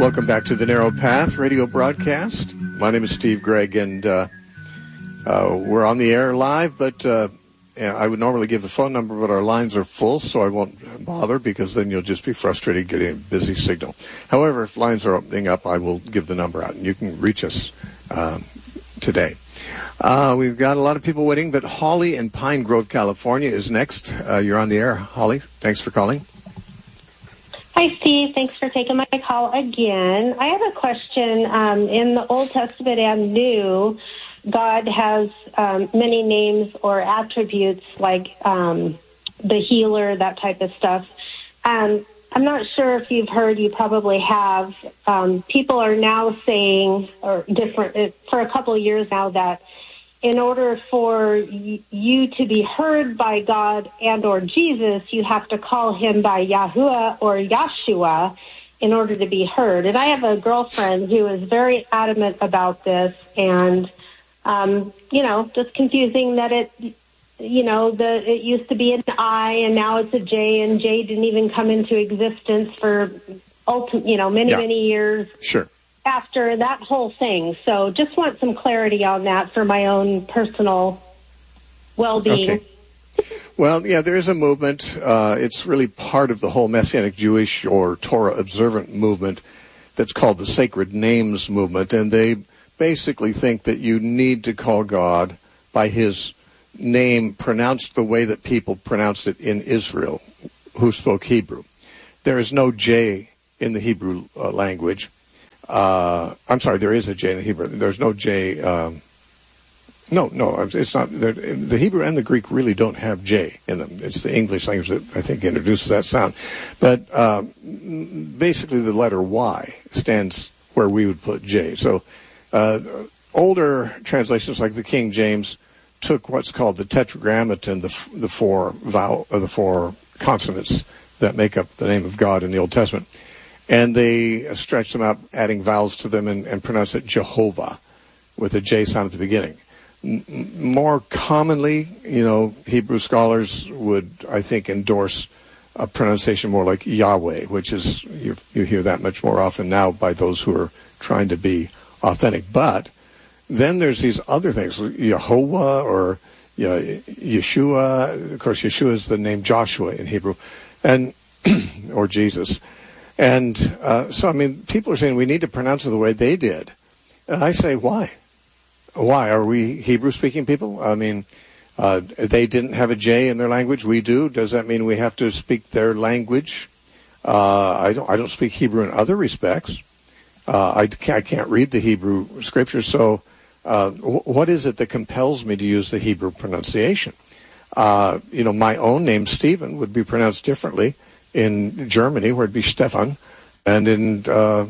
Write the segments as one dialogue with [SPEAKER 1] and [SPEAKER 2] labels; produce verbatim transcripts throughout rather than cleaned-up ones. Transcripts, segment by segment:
[SPEAKER 1] Welcome back to the Narrow Path radio broadcast. My name is Steve Gregg, and uh, uh, we're on the air live, but uh, I would normally give the phone number, but our lines are full, so I won't bother because then you'll just be frustrated getting a busy signal. However, if lines are opening up, I will give the number out, and you can reach us uh, today. Uh, we've got a lot of people waiting, but Holly in Pine Grove, California is next. Uh, you're on the air, Holly. Thanks for calling.
[SPEAKER 2] Hi, Steve. Thanks for taking my call again. I have a question. Um, in the Old Testament and New, God has um, many names or attributes like um, the healer, that type of stuff. Um, I'm not sure if you've heard, you probably have. Um, people are now saying, or different, for a couple of years now, that in order for y- you to be heard by God and or Jesus, you have to call him by Yahuwah or Yahshua in order to be heard. And I have a girlfriend who is very adamant about this, and, um, you know, just confusing that it, you know, the it used to be an I and now it's a J, and J didn't even come into existence for, ulti- you know, many,
[SPEAKER 1] yeah.
[SPEAKER 2] many years.
[SPEAKER 1] Sure.
[SPEAKER 2] After that whole thing. So just want some clarity on that for my own personal well-being.
[SPEAKER 1] Okay. Well, yeah, there is a movement. Uh, it's really part of the whole Messianic Jewish or Torah observant movement that's called the Sacred Names movement. And they basically think that you need to call God by his name pronounced the way that people pronounced it in Israel who spoke Hebrew. There is no J in the Hebrew uh, language. Uh, I'm sorry, there is a J in the Hebrew. There's no J. Um, no, no, it's not. The Hebrew and the Greek really don't have J in them. It's the English language that I think introduces that sound. But uh, basically the letter Y stands where we would put J. So uh, older translations like the King James took what's called the tetragrammaton, the, the four vowel, or the four consonants that make up the name of God in the Old Testament. And they stretch them out, adding vowels to them, and, and pronounce it Jehovah with a J sound at the beginning. M- more commonly, you know, Hebrew scholars would, I think, endorse a pronunciation more like Yahweh, which is, you, you hear that much more often now by those who are trying to be authentic. But then there's these other things, Yehovah or you know, Yeshua. Of course, Yeshua is the name Joshua in Hebrew, and or Jesus. And uh, so, I mean, people are saying we need to pronounce it the way they did. And I say, why? Why? Are we Hebrew-speaking people? I mean, uh, they didn't have a J in their language. We do. Does that mean we have to speak their language? Uh, I don't I don't speak Hebrew in other respects. Uh, I, can't, I can't read the Hebrew scriptures. So uh, w- what is it that compels me to use the Hebrew pronunciation? Uh, you know, my own name, Stephen, would be pronounced differently in Germany, where it'd be Stefan, and in uh,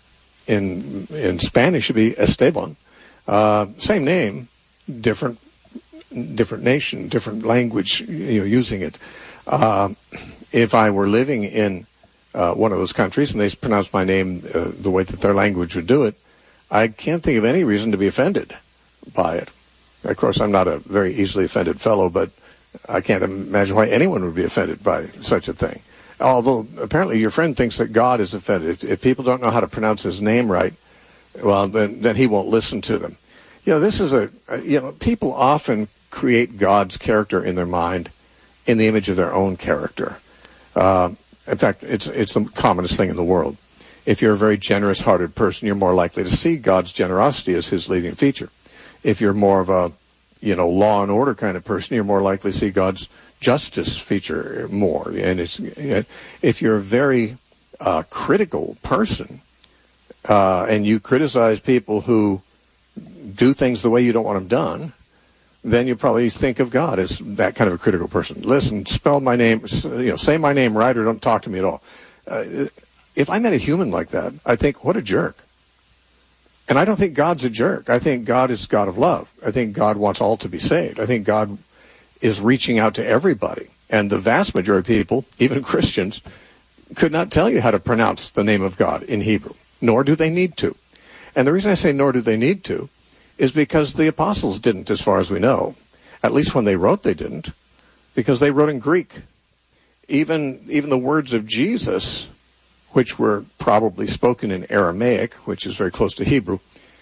[SPEAKER 1] in in Spanish it'd be Esteban. Uh, same name, different different nation, different language, you know, using it. Uh, if I were living in uh, one of those countries and they pronounced my name uh, the way that their language would do it, I can't think of any reason to be offended by it. Of course, I'm not a very easily offended fellow, but I can't imagine why anyone would be offended by such a thing. Although, apparently, your friend thinks that God is offended. If, if people don't know how to pronounce his name right, well, then, then he won't listen to them. You know, this is a, a, you know, people often create God's character in their mind in the image of their own character. Uh, in fact, it's it's the commonest thing in the world. If you're a very generous-hearted person, you're more likely to see God's generosity as his leading feature. If you're more of a, you know, law and order kind of person, you're more likely to see God's justice feature more. And it's, if you're a very uh, critical person uh, and you criticize people who do things the way you don't want them done, then you probably think of God as that kind of a critical person. Listen, spell my name, you know, say my name right or don't talk to me at all. Uh, if I met a human like that, I think, what a jerk. And I don't think God's a jerk. I think God is God of love. I think God wants all to be saved. I think God is reaching out to everybody. And the vast majority of people, even Christians, could not tell you how to pronounce the name of God in Hebrew, nor do they need to. And the reason I say nor do they need to is because the apostles didn't, as far as we know. At least when they wrote, they didn't, because they wrote in Greek. Even, even the words of Jesus which were probably spoken in Aramaic, which is very close to Hebrew.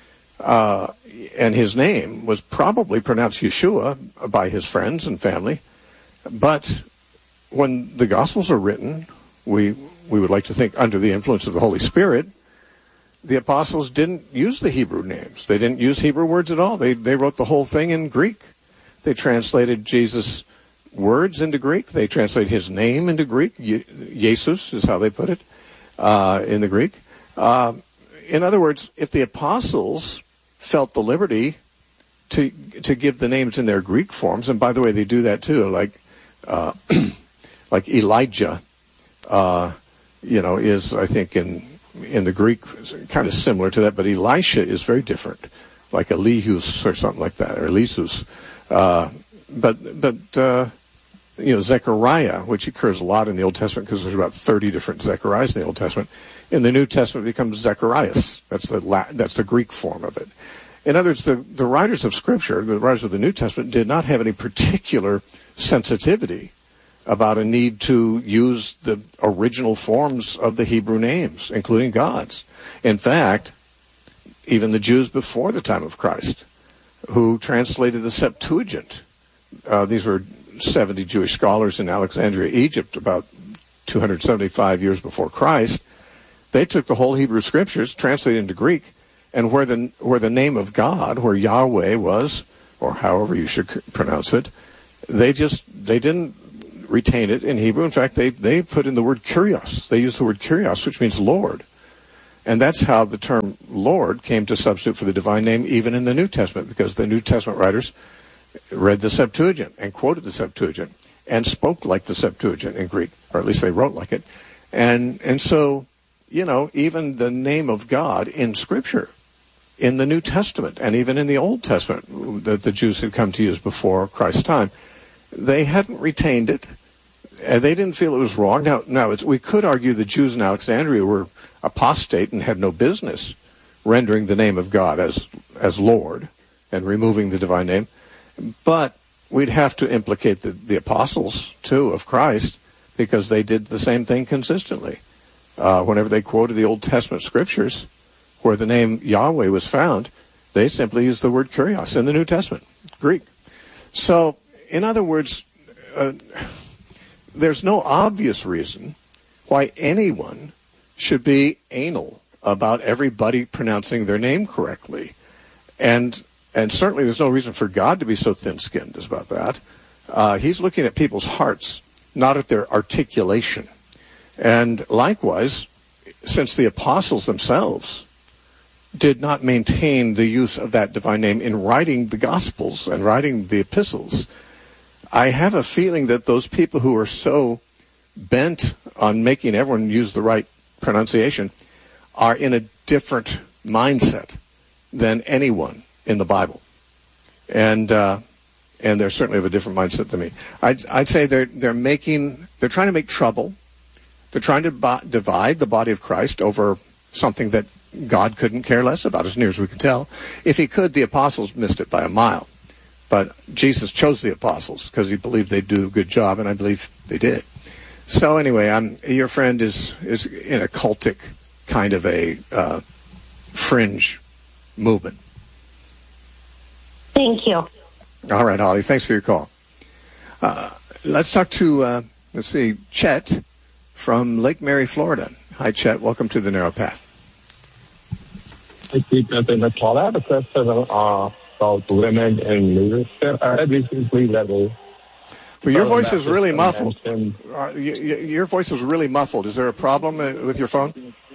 [SPEAKER 1] Uh, and his name was probably pronounced Yeshua by his friends and family. But when the Gospels are written, we we would like to think under the influence of the Holy Spirit, the apostles didn't use the Hebrew names. They didn't use Hebrew words at all. They they wrote the whole thing in Greek. They translated Jesus' words into Greek. They translated his name into Greek. Ye- Jesus is how they put it uh, in the Greek. Uh, in other words, if the apostles felt the liberty to to give the names in their Greek forms, and by the way, they do that too, like uh, like Elijah, uh, you know, is I think in in the Greek kind of similar to that, but Elisha is very different, like Elihus or something like that, or Elisus. Uh, but but uh, you know, Zechariah, which occurs a lot in the Old Testament because there's about thirty different Zechariahs in the Old Testament. In the New Testament, it becomes Zacharias. That's the Latin, that's the Greek form of it. In other words, the, the writers of Scripture, the writers of the New Testament, did not have any particular sensitivity about a need to use the original forms of the Hebrew names, including God's. In fact, even the Jews before the time of Christ, who translated the Septuagint, uh, these were seventy Jewish scholars in Alexandria, Egypt, about two hundred seventy-five years before Christ. They took the whole Hebrew Scriptures, translated into Greek, and where the where the name of God, where Yahweh was, or however you should pronounce it, they just they didn't retain it in Hebrew. In fact, they they put in the word Kyrios. They used the word Kyrios, which means Lord, and that's how the term Lord came to substitute for the divine name, even in the New Testament, because the New Testament writers read the Septuagint and quoted the Septuagint and spoke like the Septuagint in Greek, or at least they wrote like it, and and so. You know, even the name of God in Scripture, in the New Testament, and even in the Old Testament that the Jews had come to use before Christ's time, they hadn't retained it. And they didn't feel it was wrong. Now, now it's, we could argue the Jews in Alexandria were apostate and had no business rendering the name of God as as Lord and removing the divine name. But we'd have to implicate the, the apostles, too, of Christ, because they did the same thing consistently. Uh, whenever they quoted the Old Testament scriptures where the name Yahweh was found, they simply used the word Kyrios in the New Testament, Greek. So, in other words, uh, there's no obvious reason why anyone should be anal about everybody pronouncing their name correctly. And and certainly there's no reason for God to be so thin-skinned about that. Uh, he's looking at people's hearts, not at their articulation. And likewise, since the apostles themselves did not maintain the use of that divine name in writing the Gospels and writing the epistles, I have a feeling that those people who are so bent on making everyone use the right pronunciation are in a different mindset than anyone in the Bible. And uh, and they're certainly of a different mindset than me. I'd, I'd say they're they're making they're trying to make trouble. They're trying to bo- divide the body of Christ over something that God couldn't care less about, as near as we can tell. If he could, the apostles missed it by a mile. But Jesus chose the apostles because he believed they'd do a good job, and I believe they did. So anyway, I'm, your friend is, is in a cultic kind of a uh, fringe movement.
[SPEAKER 2] Thank you.
[SPEAKER 1] All right, Holly. Thanks for your call. Uh, let's talk to, uh, let's see, Chet from Lake Mary, Florida. Hi, Chet. Welcome to the Narrow Path.
[SPEAKER 3] I have a question uh, about women in leadership. I read recently that they...
[SPEAKER 1] Well, your voice is really muffled. Uh, you, you, your voice is really muffled. Is there a problem with your phone?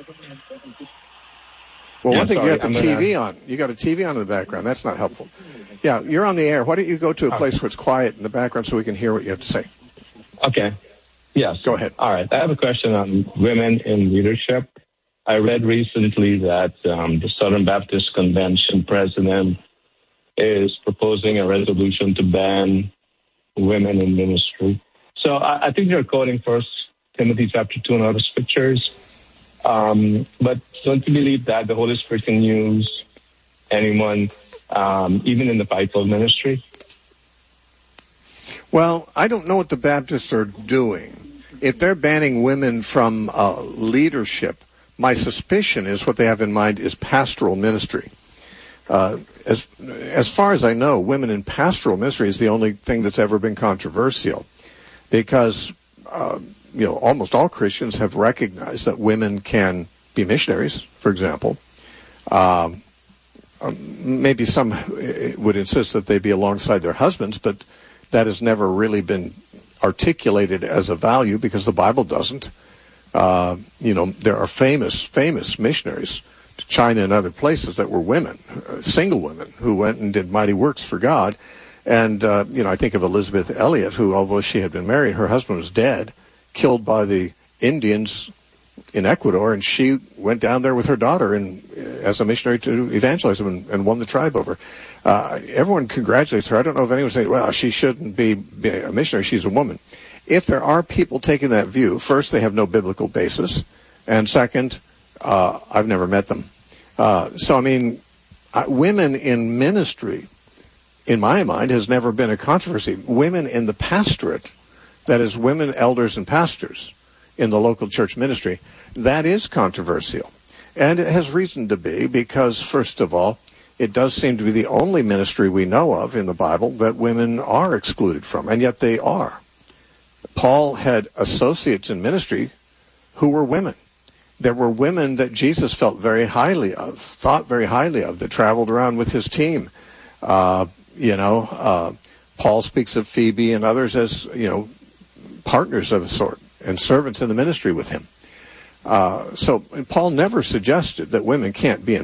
[SPEAKER 1] Well,
[SPEAKER 3] yeah,
[SPEAKER 1] one thing,
[SPEAKER 3] sorry,
[SPEAKER 1] you got the
[SPEAKER 3] I'm
[SPEAKER 1] T V
[SPEAKER 3] gonna...
[SPEAKER 1] on. You got a T V on in the background. That's not helpful. Yeah, you're on the air. Why don't you go to a place where it's quiet in the background so we can hear what you have to say?
[SPEAKER 3] Okay. Yes.
[SPEAKER 1] Go ahead.
[SPEAKER 3] All right. I have a question on women in leadership. I read recently that um, the Southern Baptist Convention president is proposing a resolution to ban women in ministry. So I, I think you're quoting First Timothy chapter two and other scriptures. Um, but don't you believe that the Holy Spirit can use anyone, um, even in the fivefold ministry?
[SPEAKER 1] Well, I don't know what the Baptists are doing. if they're banning women from uh, leadership, my suspicion is what they have in mind is pastoral ministry. Uh, as as far as I know, women in pastoral ministry is the only thing that's ever been controversial, because uh, you know almost all Christians have recognized that women can be missionaries, for example. Um, maybe some would insist that they be alongside their husbands, but that has never really been articulated as a value because the Bible doesn't. Uh, you know, there are famous, famous missionaries to China and other places that were women, uh, single women, who went and did mighty works for God. And, uh, you know, I think of Elizabeth Elliot, who, although she had been married, her husband was dead, killed by the Indians in Ecuador, and she went down there with her daughter and as a missionary to evangelize them and, and won the tribe over. Uh, everyone congratulates her. I don't know if anyone saying, well, she shouldn't be, be a missionary, she's a woman. If there are people taking that view, first, they have no biblical basis, and second, uh, I've never met them. Uh, so, I mean, uh, women in ministry, in my mind, has never been a controversy. Women in the pastorate, that is, women elders and pastors in the local church ministry, that is controversial. And it has reason to be because, first of all, it does seem to be the only ministry we know of in the Bible that women are excluded from, and yet they are. Paul had associates in ministry who were women. There were women that Jesus felt very highly of, thought very highly of, that traveled around with his team. Uh, you know, uh, Paul speaks of Phoebe and others as, you know, partners of a sort and servants in the ministry with him. Uh, so Paul never suggested that women can't be in